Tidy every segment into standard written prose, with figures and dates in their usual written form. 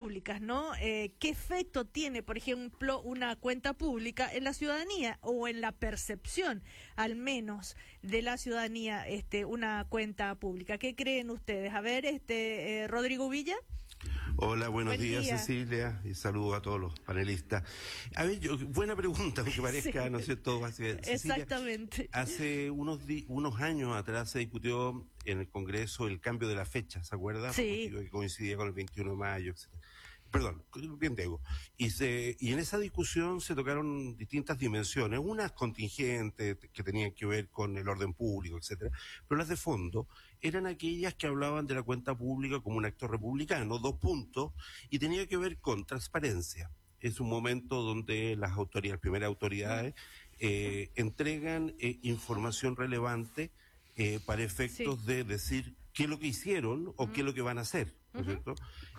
públicas, ¿no? ¿Qué efecto tiene, por ejemplo, una cuenta pública en la ciudadanía o en la percepción, al menos, de la ciudadanía, una cuenta pública? ¿Qué creen ustedes? A ver, Rodrigo Villa. Hola, buenos Buen días, día. Cecilia, y saludo a todos los panelistas. A ver, buena pregunta, aunque parezca, Sí, ¿no es cierto? Cecilia, exactamente. hace unos años atrás se discutió en el Congreso el cambio de la fecha, ¿se acuerda? Por Sí. motivo que coincidía con el 21 de mayo, etc. Perdón, bien digo. Y en esa discusión se tocaron distintas dimensiones, unas contingentes que tenían que ver con el orden público, etcétera, pero las de fondo eran aquellas que hablaban de la cuenta pública como un acto republicano, 2 puntos, y tenía que ver con transparencia. Es un momento donde las primeras autoridades, entregan información relevante para efectos Sí. de decir qué es lo que hicieron o qué es lo que van a hacer, ¿no es cierto?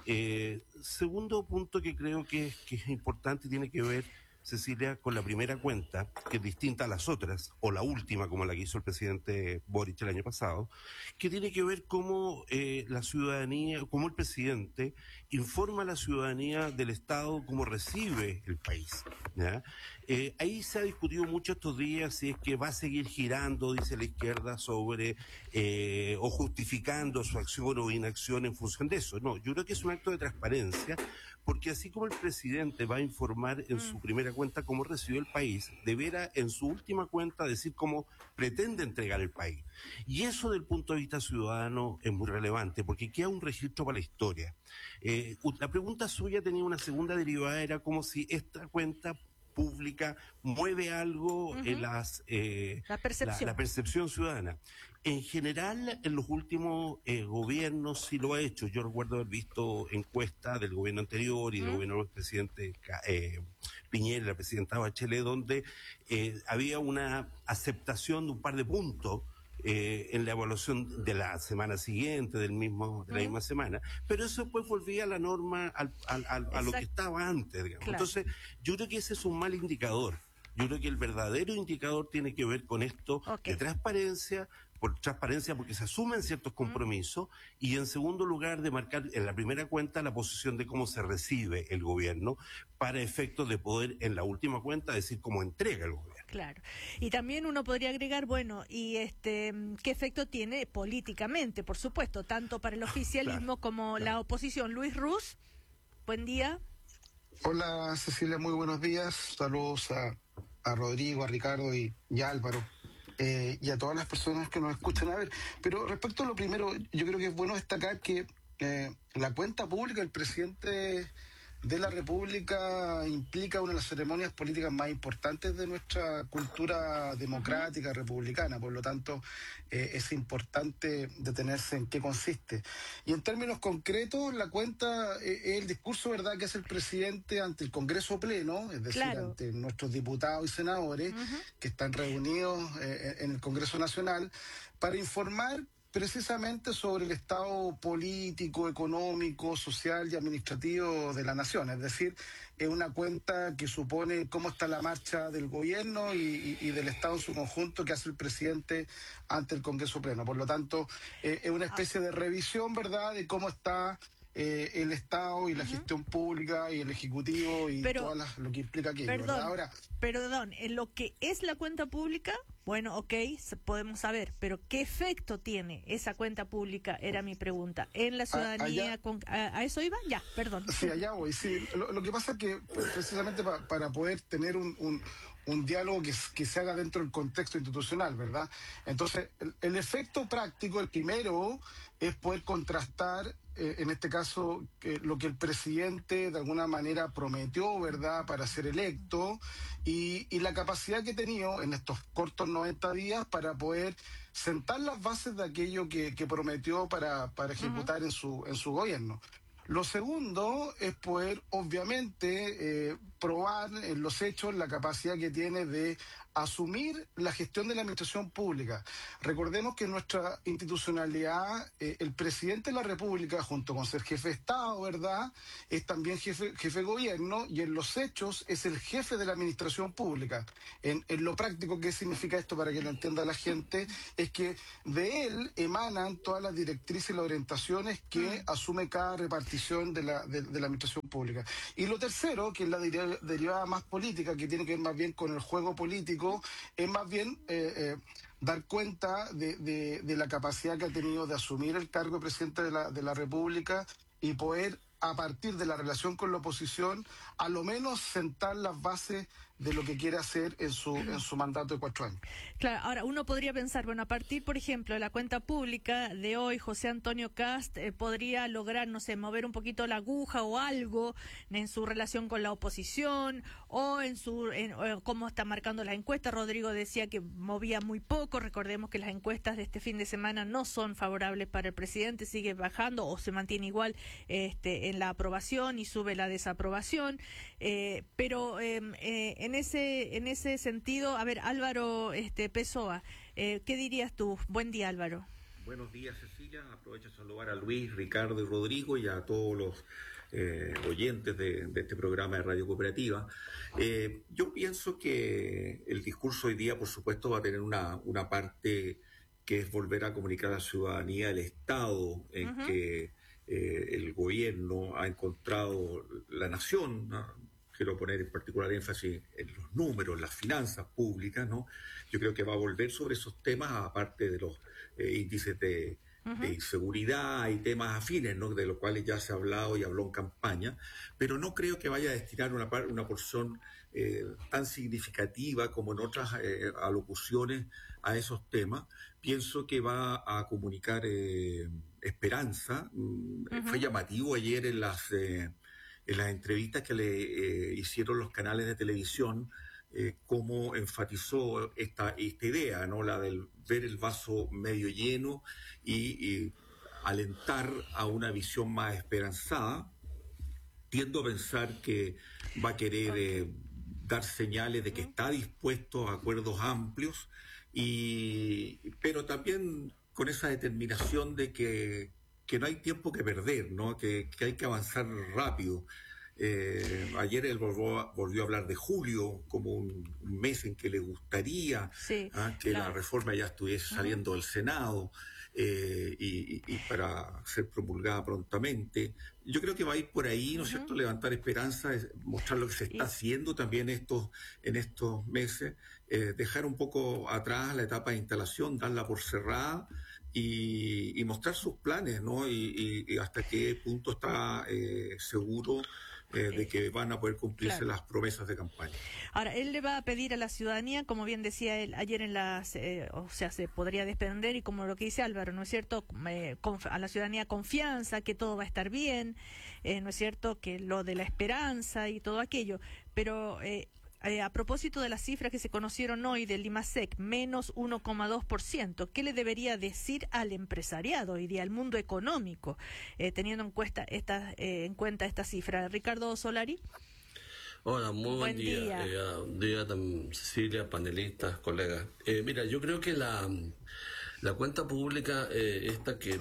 Segundo punto que creo que es importante y tiene que ver, Cecilia, con la primera cuenta, que es distinta a las otras, o la última, como la que hizo el presidente Boric el año pasado, que tiene que ver cómo la ciudadanía, cómo el presidente informa a la ciudadanía del Estado, cómo recibe el país, ¿ya? Ahí se ha discutido mucho estos días si es que va a seguir girando, dice la izquierda, sobre o justificando su acción o inacción en función de eso. No, yo creo que es un acto de transparencia, porque así como el presidente va a informar en su primera cuenta cómo recibió el país, deberá en su última cuenta decir cómo pretende entregar el país. Y eso, del punto de vista ciudadano, es muy relevante, porque queda un registro para la historia. La pregunta suya tenía una segunda derivada, era como si esta cuenta pública mueve algo en La percepción. la percepción ciudadana. En general, en los últimos gobiernos sí lo ha hecho. Yo recuerdo haber visto encuestas del gobierno anterior y del gobierno del presidente Piñera, la presidenta Bachelet, donde había una aceptación de un par de puntos en la evaluación de la semana siguiente, de la misma semana, pero eso después volvía a la norma, a lo que estaba antes, digamos. Claro. Entonces, yo creo que ese es un mal indicador. Yo creo que el verdadero indicador tiene que ver con esto de transparencia, porque se asumen ciertos compromisos, y en segundo lugar de marcar en la primera cuenta la posición de cómo se recibe el gobierno, para efectos de poder en la última cuenta decir cómo entrega el gobierno. Claro. Y también uno podría agregar, bueno, y qué efecto tiene políticamente, por supuesto, tanto para el oficialismo como la oposición. Luis Ruz, buen día. Hola Cecilia, muy buenos días. Saludos a Rodrigo, a Ricardo y a Álvaro. Y a todas las personas que nos escuchan. A ver, pero respecto a lo primero, yo creo que es bueno destacar que la cuenta pública del presidente de la República implica una de las ceremonias políticas más importantes de nuestra cultura democrática republicana. Por lo tanto, es importante detenerse en qué consiste. Y en términos concretos, la cuenta es el discurso, ¿verdad?, que hace el presidente ante el Congreso Pleno, es decir, ante nuestros diputados y senadores que están reunidos en el Congreso Nacional, para informar precisamente sobre el estado político, económico, social y administrativo de la nación. Es decir, es una cuenta que supone cómo está la marcha del gobierno y del Estado en su conjunto, que hace el presidente ante el Congreso Pleno. Por lo tanto, es una especie de revisión, ¿verdad?, de cómo está el Estado y la gestión pública y el Ejecutivo y lo que implica aquello. Perdón, Ahora, perdón, en lo que es la cuenta pública, bueno, ok, podemos saber, pero ¿qué efecto tiene esa cuenta pública? Era mi pregunta. En la ciudadanía, ¿a eso iba? Ya, perdón. Sí, allá voy, sí. Lo que pasa es que precisamente para poder tener un diálogo que se haga dentro del contexto institucional, ¿verdad? Entonces, el efecto práctico, el primero, es poder contrastar, en este caso, lo que el presidente de alguna manera prometió, ¿verdad?, para ser electo, y la capacidad que ha tenido en estos cortos 90 días para poder sentar las bases de aquello que prometió para ejecutar en su gobierno. Lo segundo es poder, obviamente, probar en los hechos la capacidad que tiene de asumir la gestión de la administración pública. Recordemos que en nuestra institucionalidad, el presidente de la República, junto con ser jefe de Estado, ¿verdad?, es también jefe de gobierno, y en los hechos es el jefe de la administración pública. En lo práctico, ¿qué significa esto para que lo entienda la gente? Es que de él emanan todas las directrices y las orientaciones que asume cada repartición de la administración pública. Y lo tercero, que es la derivada más política, que tiene que ver más bien con el juego político, es más bien dar cuenta de la capacidad que ha tenido de asumir el cargo de presidente de la República y poder, a partir de la relación con la oposición, a lo menos sentar las bases de lo que quiere hacer en su mandato de 4 años. Claro, ahora uno podría pensar, bueno, a partir, por ejemplo, de la cuenta pública de hoy, José Antonio Kast podría lograr, no sé, mover un poquito la aguja o algo en su relación con la oposición o en cómo está marcando la encuesta. Rodrigo decía que movía muy poco. Recordemos que las encuestas de este fin de semana no son favorables para el presidente, sigue bajando o se mantiene igual en la aprobación y sube la desaprobación. Pero en ese sentido, a ver, Álvaro Pessoa, ¿qué dirías tú? Buen día, Álvaro. Buenos días, Cecilia. Aprovecho de saludar a Luis, Ricardo y Rodrigo y a todos los oyentes de este programa de Radio Cooperativa. Yo pienso que el discurso hoy día, por supuesto, va a tener una parte que es volver a comunicar a la ciudadanía el estado en que el gobierno ha encontrado la nación, ¿no? Quiero poner en particular énfasis en los números, las finanzas públicas, ¿no? Yo creo que va a volver sobre esos temas, aparte de los índices de inseguridad y temas afines, ¿no? De los cuales ya se ha hablado y habló en campaña, pero no creo que vaya a destinar una porción tan significativa como en otras alocuciones a esos temas. Pienso que va a comunicar esperanza. Fue llamativo ayer en las entrevistas que le hicieron los canales de televisión, cómo enfatizó esta idea, ¿no? La del ver el vaso medio lleno y alentar a una visión más esperanzada. Tiendo a pensar que va a querer dar señales de que está dispuesto a acuerdos amplios, pero también con esa determinación de que no hay tiempo que perder, ¿no? Que hay que avanzar rápido. Ayer él volvió a hablar de julio como un mes en que le gustaría que la reforma ya estuviese saliendo del Senado y para ser promulgada prontamente. Yo creo que va a ir por ahí, ¿no es cierto?, levantar esperanza, mostrar lo que se está haciendo también en estos meses, dejar un poco atrás la etapa de instalación, darla por cerrada y mostrar sus planes, ¿no? Y hasta qué punto está seguro de que van a poder cumplirse las promesas de campaña. Ahora, él le va a pedir a la ciudadanía, como bien decía él ayer o sea, se podría desprender, y como lo que dice Álvaro, ¿no es cierto?, a la ciudadanía confianza, que todo va a estar bien, ¿no es cierto?, que lo de la esperanza y todo aquello, pero a propósito de las cifras que se conocieron hoy del IMASEC, menos 1,2%, ¿qué le debería decir al empresariado y al mundo económico, teniendo en cuenta esta cifra? Ricardo Solari. Hola, muy buen día. Día Cecilia, panelistas, colegas. Mira, yo creo que la cuenta pública, esta que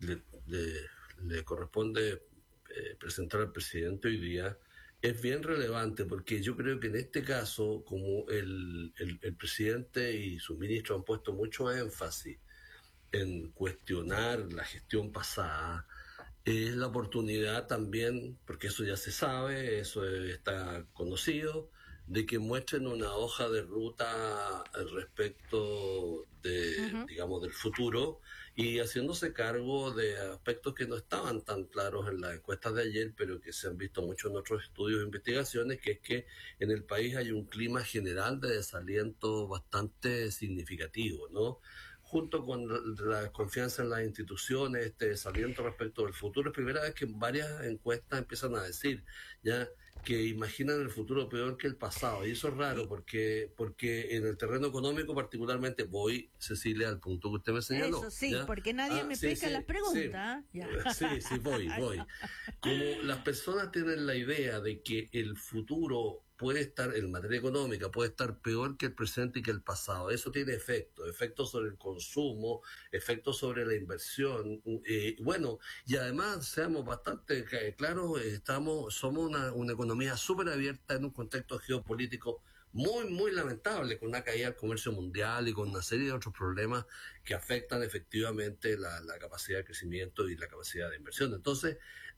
le corresponde presentar al presidente hoy día, es bien relevante, porque yo creo que en este caso, como el presidente y sus ministros han puesto mucho énfasis en cuestionar la gestión pasada, es la oportunidad también, porque eso ya se sabe, eso está conocido, de que muestren una hoja de ruta al respecto digamos, del futuro, y haciéndose cargo de aspectos que no estaban tan claros en las encuestas de ayer, pero que se han visto mucho en otros estudios e investigaciones, que es que en el país hay un clima general de desaliento bastante significativo, ¿no? Junto con la desconfianza en las instituciones, este desaliento respecto del futuro. Es primera vez que varias encuestas empiezan a decir ya que imaginan el futuro peor que el pasado, y eso es raro porque en el terreno económico particularmente, voy, Cecilia, al punto que usted me señaló. Eso sí, ¿ya? porque nadie me pesca las preguntas. Sí, voy. Como las personas tienen la idea de que el futuro puede estar, en materia económica, puede estar peor que el presente y que el pasado. Eso tiene efectos sobre el consumo, efectos sobre la inversión. Bueno, y además, seamos bastante claros, somos una economía súper abierta en un contexto geopolítico muy, muy lamentable, con una caída del comercio mundial y con una serie de otros problemas que afectan efectivamente la capacidad de crecimiento y la capacidad de inversión. Entonces,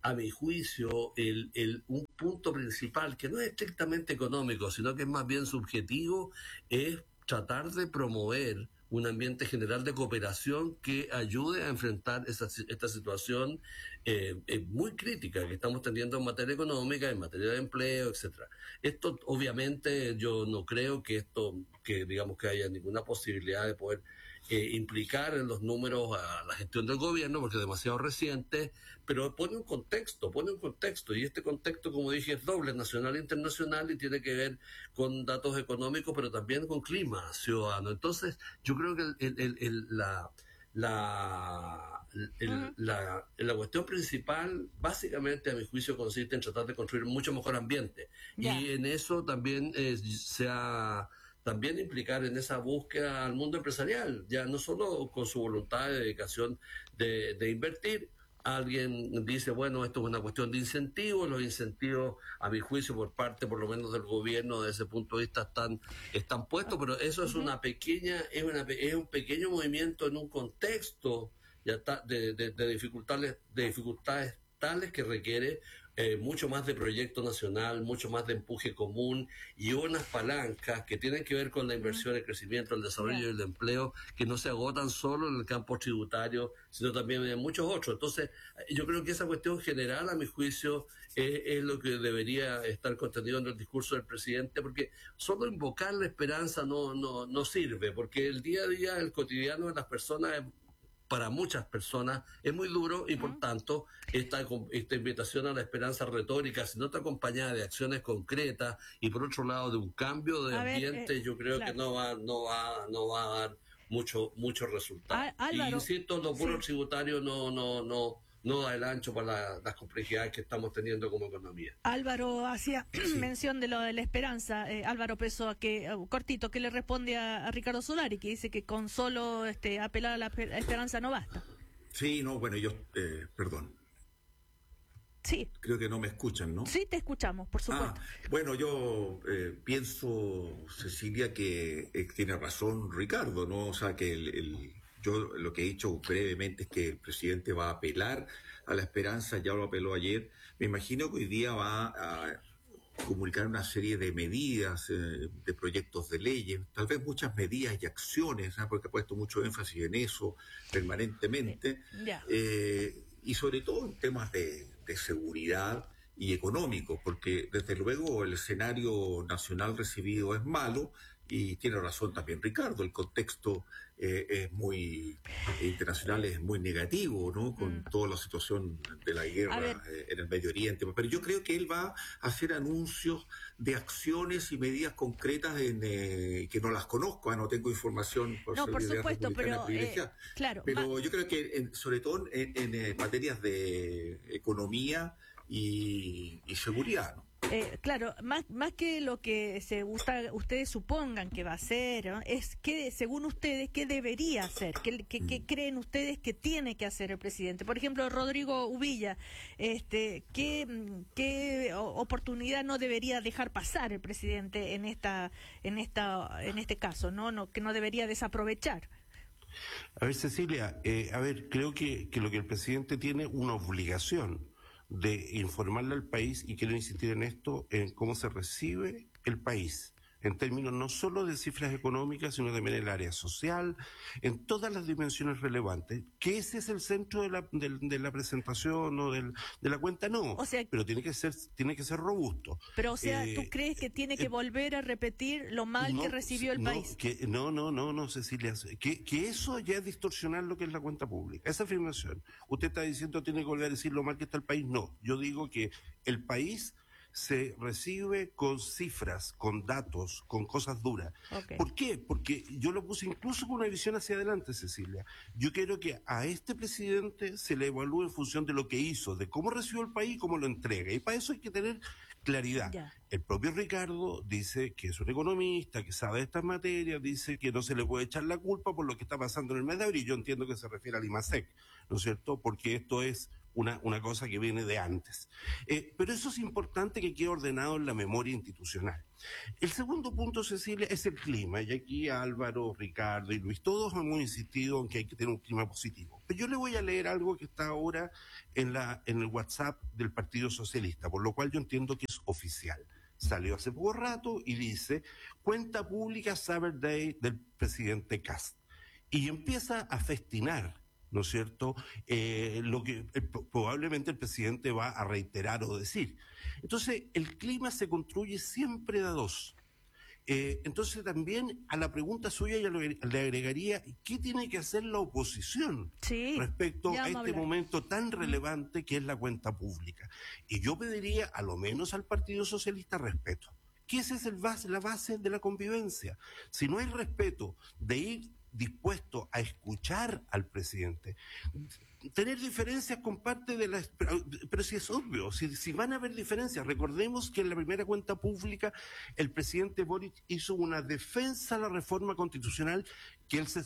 a mi juicio, un punto principal, que no es estrictamente económico, sino que es más bien subjetivo, es tratar de promover un ambiente general de cooperación que ayude a enfrentar esta situación muy crítica que estamos teniendo en materia económica, en materia de empleo, etcétera. Esto, obviamente, yo no creo que digamos que haya ninguna posibilidad de poder implicar en los números a la gestión del gobierno, porque es demasiado reciente, pero pone un contexto, y este contexto, como dije, es doble, nacional e internacional, y tiene que ver con datos económicos, pero también con clima ciudadano. Entonces, yo creo que la cuestión principal, básicamente, a mi juicio, consiste en tratar de construir un mucho mejor ambiente. Yeah. Y en eso también también implicar en esa búsqueda al mundo empresarial, ya no solo con su voluntad de dedicación de invertir. Alguien dice, bueno, esto es una cuestión de incentivos, los incentivos, a mi juicio, por parte, por lo menos del gobierno, desde ese punto de vista, están puestos, pero eso es es un pequeño movimiento en un contexto ya de dificultades tales que requiere mucho más de proyecto nacional, mucho más de empuje común y unas palancas que tienen que ver con la inversión, el crecimiento, el desarrollo y el empleo, que no se agotan solo en el campo tributario, sino también en muchos otros. Entonces, yo creo que esa cuestión general, a mi juicio, es lo que debería estar contenido en el discurso del presidente, porque solo invocar la esperanza no sirve, porque el día a día, el cotidiano de las personas para muchas personas es muy duro y por tanto esta invitación a la esperanza retórica, si no está acompañada de acciones concretas y por otro lado de un cambio de ambiente, yo creo que no va a dar mucho resultado. Y insisto, lo puro tributario no da el ancho para las complejidades que estamos teniendo como economía. Álvaro hacía mención de lo de la esperanza. Álvaro Peso, cortito, ¿qué le responde a Ricardo Solari, que dice que con solo apelar a la esperanza no basta? Sí, no, bueno, perdón. Sí. Creo que no me escuchan, ¿no? Sí, te escuchamos, por supuesto. Bueno, yo pienso, Cecilia, que tiene razón Ricardo, ¿no? O sea, que yo lo que he dicho brevemente es que el presidente va a apelar a la esperanza, ya lo apeló ayer. Me imagino que hoy día va a comunicar una serie de medidas, de proyectos de leyes, tal vez muchas medidas y acciones, porque ha puesto mucho énfasis en eso permanentemente, y sobre todo en temas de seguridad y económicos, porque desde luego el escenario nacional recibido es malo, y tiene razón también Ricardo, el contexto es muy internacional, es muy negativo, ¿no? Con toda la situación de la guerra en el Medio Oriente. Pero yo creo que él va a hacer anuncios de acciones y medidas concretas que no las conozco, no tengo información por supuesto, pero claro. Pero yo creo que sobre todo en materias de economía y seguridad, ¿no? Claro, más que lo que ustedes supongan que va a hacer, ¿no? Es que, según ustedes, ¿qué debería hacer? ¿Qué creen ustedes que tiene que hacer el presidente? Por ejemplo, Rodrigo Ubilla, ¿qué oportunidad no debería dejar pasar el presidente en este caso, ¿no? Que no debería desaprovechar? A ver, Cecilia, creo que lo que el presidente tiene una obligación de informarle al país, y quiero insistir en esto, en cómo se recibe el país, en términos no solo de cifras económicas, sino también en el área social, en todas las dimensiones relevantes, que ese es el centro de la presentación o de la cuenta, no, o sea, pero tiene que ser robusto. Pero, o sea, ¿tú crees que tiene que volver a repetir lo mal que recibió el país? No, Cecilia, que eso ya es distorsionar lo que es la cuenta pública. Esa afirmación, usted está diciendo tiene que volver a decir lo mal que está el país, no, yo digo que el país se recibe con cifras, con datos, con cosas duras. Okay. ¿Por qué? Porque yo lo puse incluso con una visión hacia adelante, Cecilia. Yo quiero que a este presidente se le evalúe en función de lo que hizo, de cómo recibió el país y cómo lo entrega. Y para eso hay que tener claridad. Ya. El propio Ricardo dice que es un economista, que sabe de estas materias, dice que no se le puede echar la culpa por lo que está pasando en el mes de abril. Yo entiendo que se refiere al IMASEC, ¿no es cierto? Porque esto es una cosa que viene de antes. Pero eso es importante que quede ordenado en la memoria institucional. El segundo punto, Cecilia, es el clima, y aquí Álvaro, Ricardo y Luis, todos hemos insistido en que hay que tener un clima positivo. Pero yo le voy a leer algo que está ahora en el WhatsApp del Partido Socialista, por lo cual yo entiendo que es oficial. Salió hace poco rato y dice: cuenta pública Cyber Day del presidente Kast. Y empieza a festinar, ¿no es cierto?, lo que probablemente el presidente va a reiterar o decir. Entonces, el clima se construye siempre de a dos. Entonces, también a la pregunta suya yo le agregaría: ¿qué tiene que hacer la oposición respecto a este momento tan relevante que es la cuenta pública? Y yo pediría, a lo menos al Partido Socialista, respeto. Que esa es la base de la convivencia. Si no hay respeto de ir dispuesto a escuchar al presidente, tener diferencias con parte de las... Pero si es obvio, si van a haber diferencias, recordemos que en la primera cuenta pública el presidente Boric hizo una defensa a la reforma constitucional que el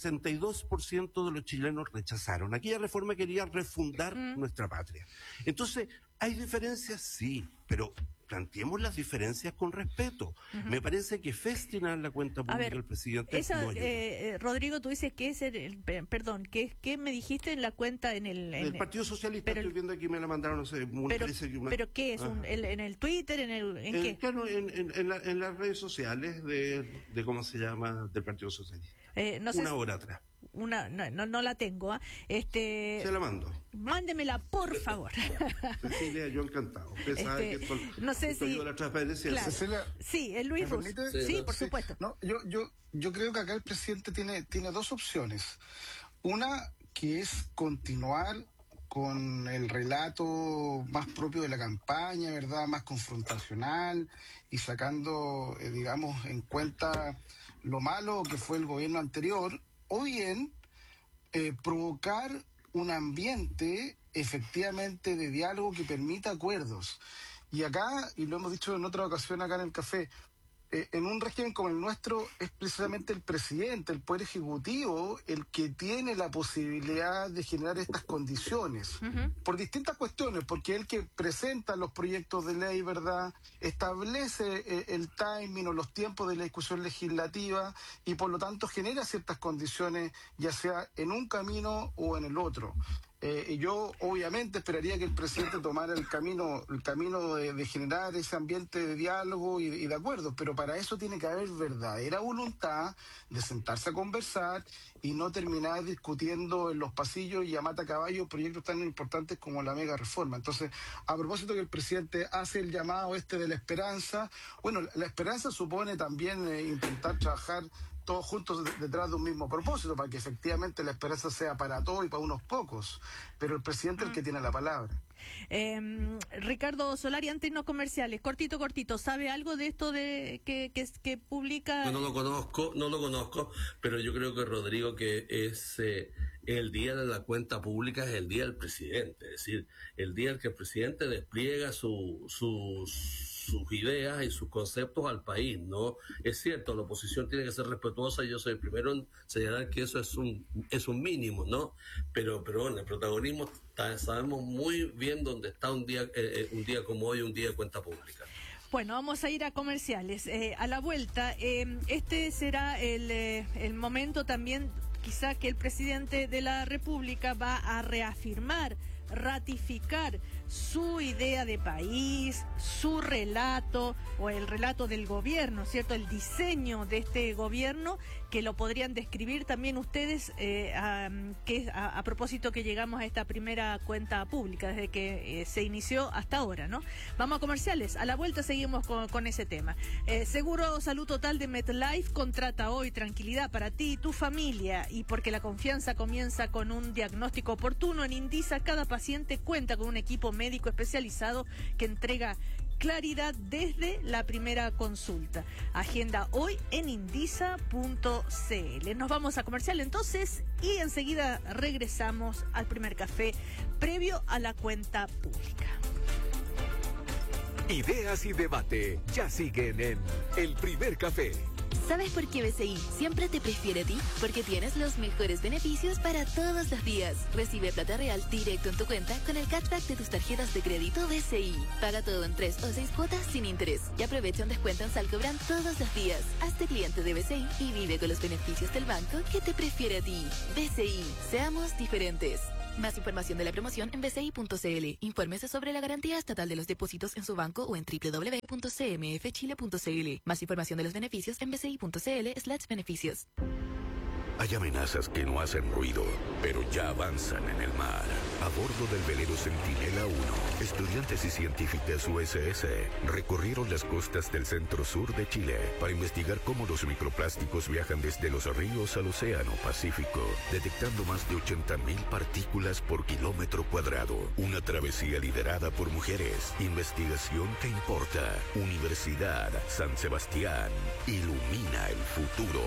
62% de los chilenos rechazaron. Aquella reforma quería refundar nuestra patria. Entonces, ¿hay diferencias? Sí, pero planteemos las diferencias con respeto. Me parece que festinar la cuenta pública del presidente no ayuda. Rodrigo, tú dices que es perdón, ¿qué me dijiste en la cuenta en el Partido Socialista? Estoy viendo aquí, me la mandaron, no sé, pero ¿qué es? ¿En el Twitter? ¿En qué? Claro, en las redes sociales de ¿cómo se llama? Del Partido Socialista. No sé, una hora atrás. No la tengo. Se la mando. Mándemela, por favor. Cecilia, yo encantado. Usted sabe que no sé si yo la transparencia. Claro. Cecilia, sí, el Luis Ruz. Sí, por supuesto. No, yo creo que acá el presidente tiene dos opciones. Una, que es continuar con el relato más propio de la campaña, ¿verdad? Más confrontacional y sacando, digamos, en cuenta lo malo que fue el gobierno anterior, o bien provocar un ambiente efectivamente de diálogo que permita acuerdos. Y acá, y lo hemos dicho en otra ocasión acá en el café, en un régimen como el nuestro es precisamente el presidente, el Poder Ejecutivo, el que tiene la posibilidad de generar estas condiciones, por distintas cuestiones, porque es el que presenta los proyectos de ley, ¿verdad?, establece el timing o los tiempos de la discusión legislativa y por lo tanto genera ciertas condiciones, ya sea en un camino o en el otro. Y yo obviamente esperaría que el presidente tomara el camino de generar ese ambiente de diálogo y de acuerdo, pero para eso tiene que haber verdadera voluntad de sentarse a conversar y no terminar discutiendo en los pasillos y a mata caballo proyectos tan importantes como la mega reforma. Entonces, a propósito que el presidente hace el llamado de la esperanza, bueno, la esperanza supone también intentar trabajar todos juntos detrás de un mismo propósito, para que efectivamente la esperanza sea para todos y para unos pocos, pero el presidente es el que tiene la palabra. Ricardo Solari, antes no comerciales, cortito, ¿sabe algo de esto de que publica? No lo conozco, pero yo creo que Rodrigo, que es el día de la cuenta pública, es el día del presidente, es decir, el día en que el presidente despliega sus ideas y sus conceptos al país, ¿no? Es cierto, la oposición tiene que ser respetuosa, y yo soy el primero en señalar que eso es un mínimo, ¿no? Pero bueno, el protagonismo sabemos muy bien dónde está un día como hoy, un día de cuenta pública. Bueno, vamos a ir a comerciales. A la vuelta, este será el momento también, quizá, que el presidente de la República va a reafirmar, ratificar su idea de país, su relato o el relato del gobierno, ¿cierto? El diseño de este gobierno, que lo podrían describir también ustedes, a propósito que llegamos a esta primera cuenta pública, desde que se inició hasta ahora, ¿no? Vamos a comerciales, a la vuelta seguimos con ese tema. Seguro Salud Total de MetLife contrata hoy tranquilidad para ti y tu familia, y porque la confianza comienza con un diagnóstico oportuno. En Indisa cada paciente cuenta con un equipo médico especializado que entrega claridad desde la primera consulta. Agenda hoy en indisa.cl. Nos vamos a comercial entonces y enseguida regresamos al primer café previo a la cuenta pública. Ideas y debate ya siguen en El Primer Café. ¿Sabes por qué BCI siempre te prefiere a ti? Porque tienes los mejores beneficios para todos los días. Recibe plata real directo en tu cuenta con el cashback de tus tarjetas de crédito BCI. Paga todo en 3 o 6 cuotas sin interés. Y aprovecha un descuento en Salcobran todos los días. Hazte cliente de BCI y vive con los beneficios del banco que te prefiere a ti. BCI, seamos diferentes. Más información de la promoción en bci.cl. Infórmese sobre la garantía estatal de los depósitos en su banco o en www.cmfchile.cl. Más información de los beneficios en bci.cl/beneficios. Hay amenazas que no hacen ruido, pero ya avanzan en el mar. A bordo del velero Centinela 1, estudiantes y científicas USS recorrieron las costas del centro-sur de Chile para investigar cómo los microplásticos viajan desde los ríos al océano Pacífico, detectando más de 80.000 partículas por kilómetro cuadrado. Una travesía liderada por mujeres. Investigación que importa. Universidad San Sebastián. Ilumina el futuro.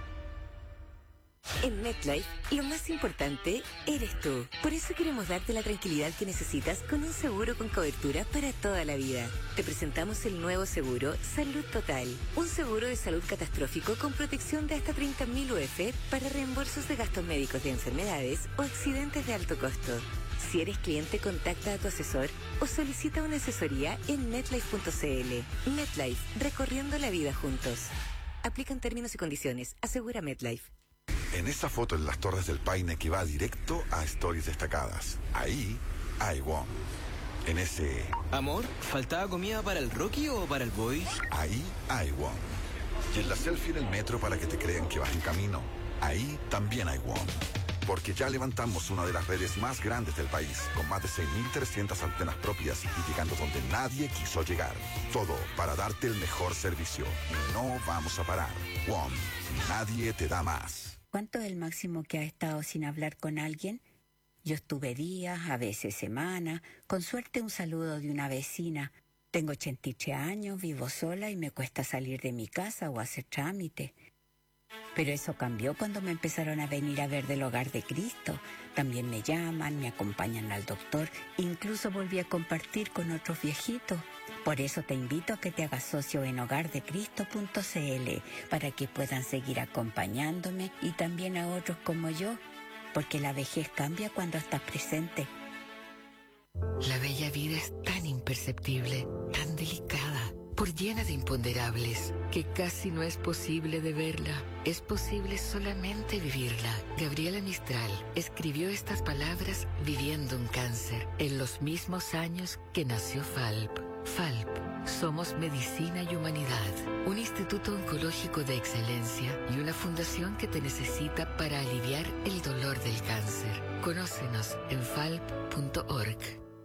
En MetLife, lo más importante eres tú. Por eso queremos darte la tranquilidad que necesitas con un seguro con cobertura para toda la vida. Te presentamos el nuevo seguro Salud Total. Un seguro de salud catastrófico con protección de hasta 30.000 UF para reembolsos de gastos médicos de enfermedades o accidentes de alto costo. Si eres cliente, contacta a tu asesor o solicita una asesoría en MetLife.cl. MetLife, recorriendo la vida juntos. Aplican términos y condiciones. Asegura MetLife. En esa foto en las Torres del Paine que va directo a Stories Destacadas. Ahí hay WOM. En ese... Amor, ¿faltaba comida para el Rocky o para el Boy? Ahí hay WOM. Y en la selfie en el metro para que te crean que vas en camino. Ahí también hay WOM. Porque ya levantamos una de las redes más grandes del país, con más de 6.300 antenas propias y llegando donde nadie quiso llegar. Todo para darte el mejor servicio. Y no vamos a parar. WOM. Nadie te da más. ¿Cuánto es el máximo que has estado sin hablar con alguien? Yo estuve días, a veces semanas, con suerte un saludo de una vecina. Tengo 83 años, vivo sola y me cuesta salir de mi casa o hacer trámite. Pero eso cambió cuando me empezaron a venir a ver del Hogar de Cristo. También me llaman, me acompañan al doctor, incluso volví a compartir con otros viejitos. Por eso te invito a que te hagas socio en hogardecristo.cl para que puedan seguir acompañándome y también a otros como yo, porque la vejez cambia cuando estás presente. La bella vida es tan imperceptible, tan delicada, por llena de imponderables, que casi no es posible de verla. Es posible solamente vivirla. Gabriela Mistral escribió estas palabras viviendo un cáncer, en los mismos años que nació FALP. FALP, somos medicina y humanidad, un instituto oncológico de excelencia y una fundación que te necesita para aliviar el dolor del cáncer. Conócenos en falp.org.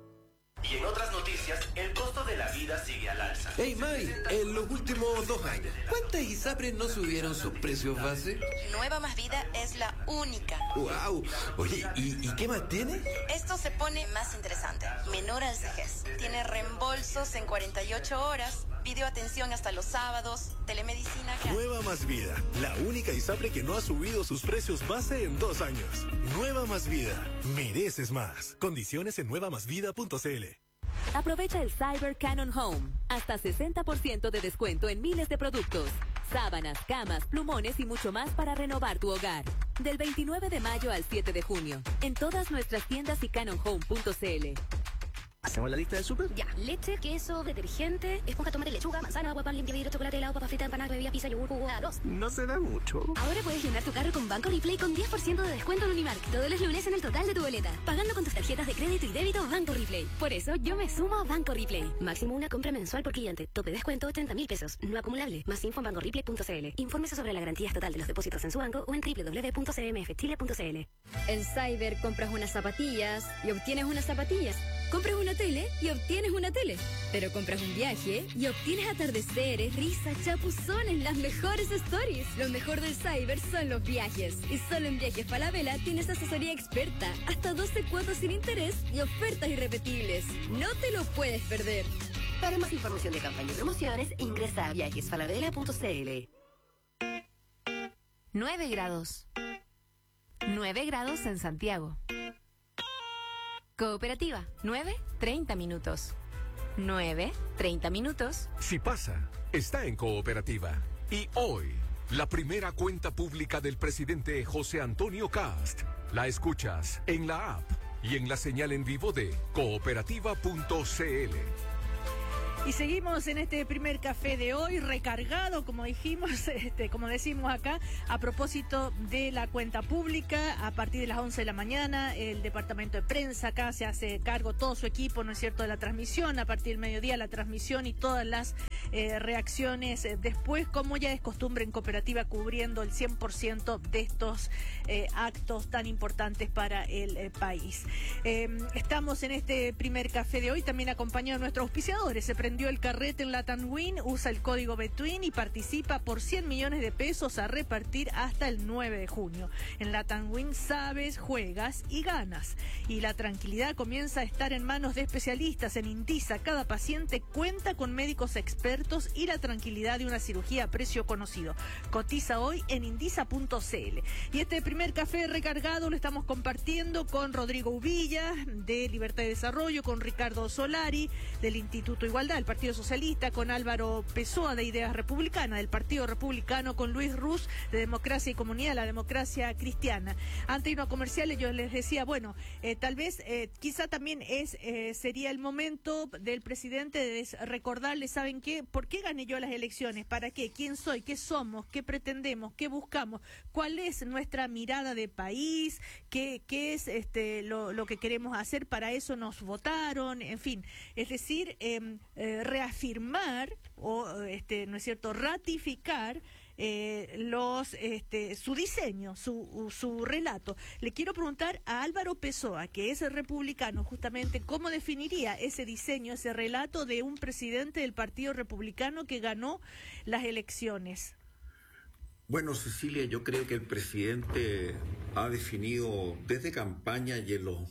Y en otras noticias, el costo de la vida sigue al alza. Hey May, en los últimos 2 años, ¿cuántas ISAPRES no subieron sus precios base? Nueva Más Vida es la única. ¡Wow! Oye, ¿y qué más tiene? Esto se pone más interesante. Menor al vejez. Tiene reembolsos en 48 horas, videoatención hasta los sábados, telemedicina... Nueva Más Vida, la única ISAPRE que no ha subido sus precios base en 2 años. Nueva Más Vida, mereces más. Condiciones en nuevamasvida.cl. Aprovecha el Cyber Canon Home. Hasta 60% de descuento en miles de productos. Sábanas, camas, plumones y mucho más para renovar tu hogar. Del 29 de mayo al 7 de junio. En todas nuestras tiendas y canonhome.cl. ¿Hacemos la lista del súper? Ya. Leche, queso, detergente, esponja, tomate, lechuga, manzana, agua, pan, limpia, vidrio, chocolate, helado, papa frita, empanada, bebida, pizza, yogur, jugo, arroz. No se da mucho. Ahora puedes llenar tu carro con Banco Replay con 10% de descuento en Unimark. Todos los lunes en el total de tu boleta. Pagando con tus tarjetas de crédito y débito Banco Replay. Por eso yo me sumo a Banco Replay. Máximo una compra mensual por cliente. Tope de descuento 30.000 pesos. No acumulable. Más info en bancoreplay.cl. Infórmese sobre la garantía estatal de los depósitos en su banco o en www.cmfchile.cl. En Cyber compras unas zapatillas y obtienes unas zapatillas. Compras una tele y obtienes una tele. Pero compras un viaje y obtienes atardeceres, risas, chapuzones, las mejores stories. Lo mejor del Cyber son los viajes. Y solo en Viajes Falabella tienes asesoría experta, hasta 12 cuotas sin interés y ofertas irrepetibles. No te lo puedes perder. Para más información de campaña y promociones, ingresa a viajesfalabella.cl. 9 grados. 9 grados en Santiago. Cooperativa, 9:30 minutos. 9:30 minutos. Si pasa, está en Cooperativa. Y hoy la primera cuenta pública del presidente José Antonio Cast. La escuchas en la app y en la señal en vivo de cooperativa.cl. Y seguimos en este primer café de hoy, recargado, como dijimos, como decimos acá, a propósito de la cuenta pública. A partir de las 11 de la mañana, el departamento de prensa acá se hace cargo, todo su equipo, ¿no es cierto?, de la transmisión. A partir del mediodía, la transmisión y todas las reacciones después, como ya es costumbre en Cooperativa, cubriendo el 100% de estos actos tan importantes para el país. Estamos en este primer café de hoy, también acompañado de nuestros auspiciadores. Se prendió el carrete en Latam Win, usa el código Betwin y participa por 100 millones de pesos a repartir hasta el 9 de junio. En Latam Win sabes, juegas y ganas. Y la tranquilidad comienza a estar en manos de especialistas. En Indisa, cada paciente cuenta con médicos expertos y la tranquilidad de una cirugía a precio conocido. Cotiza hoy en indisa.cl. Y este primer café recargado lo estamos compartiendo con Rodrigo Uvilla, de Libertad y Desarrollo, con Ricardo Solari, del Instituto Igualdad, del Partido Socialista, con Álvaro Pessoa, de Ideas Republicanas, del Partido Republicano, con Luis Ruz, de Democracia y Comunidad, la Democracia Cristiana. Antes de irnos a comerciales, yo les decía, bueno, tal vez, quizá también sería el momento del presidente de recordarle, ¿saben qué? ¿Por qué gané yo las elecciones? ¿Para qué? ¿Quién soy? ¿Qué somos? ¿Qué pretendemos? ¿Qué buscamos? ¿Cuál es nuestra mirada de país? ¿Qué es lo que queremos hacer? Para eso nos votaron, en fin. Es decir, reafirmar o, ¿no es cierto?, ratificar su diseño, su relato. Le quiero preguntar a Álvaro Pessoa, que es republicano, justamente, ¿cómo definiría ese diseño, ese relato de un presidente del Partido Republicano que ganó las elecciones? Bueno, Cecilia, yo creo que el presidente ha definido desde campaña y en los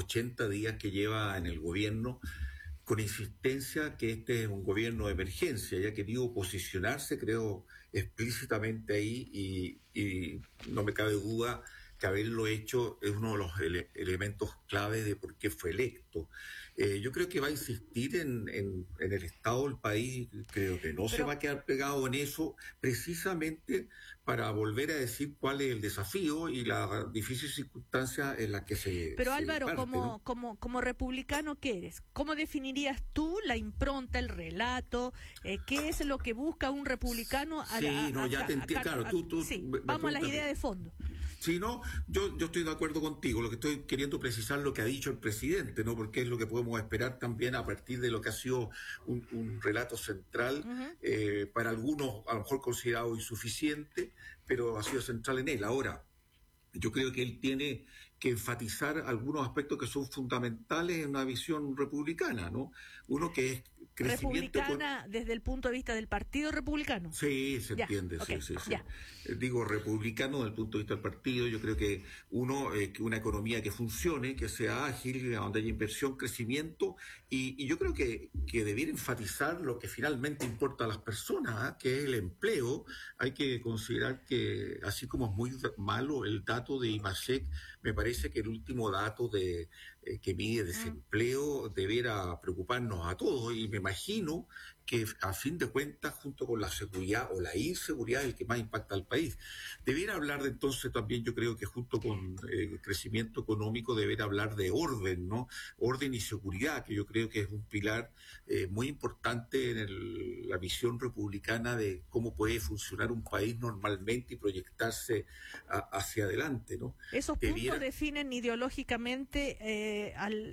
80 días que lleva en el gobierno, con insistencia, que este es un gobierno de emergencia, y ha querido posicionarse, creo, explícitamente ahí, y no me cabe duda que haberlo hecho es uno de los elementos clave de por qué fue electo. Yo creo que va a insistir en el estado del país, creo que no se va a quedar pegado en eso, precisamente para volver a decir cuál es el desafío y la difícil circunstancia en la que se... Pero Álvaro, parte, ¿no? como republicano, ¿qué eres? ¿Cómo definirías tú la impronta, el relato? ¿Qué es lo que busca un republicano? Ya te entiendo, claro. Sí, vamos a las ideas de fondo. Sí, no, yo estoy de acuerdo contigo. Lo que estoy queriendo precisar lo que ha dicho el presidente, ¿no? Porque es lo que podemos esperar también a partir de lo que ha sido un relato central, para algunos a lo mejor considerado insuficiente, pero ha sido central en él. Ahora, yo creo que él tiene que enfatizar algunos aspectos que son fundamentales en una visión republicana, ¿no? Uno que es republicana desde el punto de vista del Partido Republicano. Sí, se entiende, okay, sí. Digo republicano desde el punto de vista del partido. Yo creo que que una economía que funcione, que sea ágil, donde haya inversión, crecimiento, y yo creo que debiera enfatizar lo que finalmente importa a las personas, que es el empleo. Hay que considerar que, así como es muy malo el dato de IMASEC, me parece que el último dato que mide desempleo debiera preocuparnos a todos, y me imagino que a fin de cuentas, junto con la seguridad o la inseguridad, es el que más impacta al país. Debiera hablar de, entonces, también yo creo que junto con el crecimiento económico debiera hablar de orden, ¿no? Orden y seguridad, que yo creo que es un pilar muy importante en la visión republicana de cómo puede funcionar un país normalmente y proyectarse hacia adelante, ¿no? ¿Esos puntos definen ideológicamente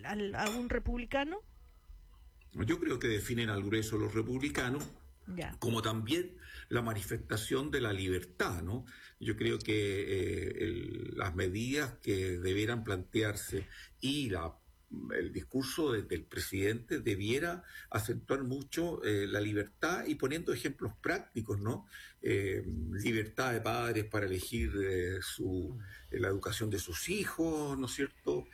a un republicano? Yo creo que definen al grueso los republicanos, como también la manifestación de la libertad, ¿no? Yo creo que las medidas que debieran plantearse y el discurso del presidente debiera acentuar mucho la libertad, y poniendo ejemplos prácticos, ¿no? Libertad de padres para elegir la educación de sus hijos, ¿no es cierto?